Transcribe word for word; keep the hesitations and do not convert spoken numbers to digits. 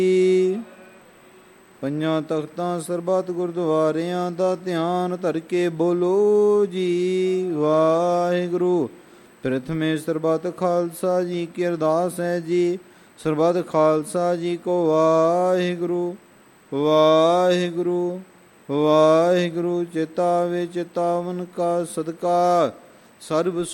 ਪੰਜਾਂ ਤਖਤਾਂ ਸਰਬੱਤ ਗੁਰਦੁਆਰਿਆਂ ਦਾ ਧਿਆਨ ਧਰ ਕੇ ਬੋਲੋ ਜੀ ਵਾਹਿਗੁਰੂ। ਪ੍ਰਥਮੇ ਸਰਬੱਤ ਖਾਲਸਾ ਜੀ ਕੀ ਅਰਦਾਸ ਹੈ ਜੀ। ਸਰਬੱਤ ਖਾਲਸਾ ਜੀ ਕੋ ਵਾਹਿਗੁਰੂ ਵਾਹਿਗੁਰੂ ਵਾਹਿਗੁਰੂ। ਚੇਤਾਵੇ ਚੇਤਾਵਨ ਕਾ ਸਦਕਾ ਸਰਬ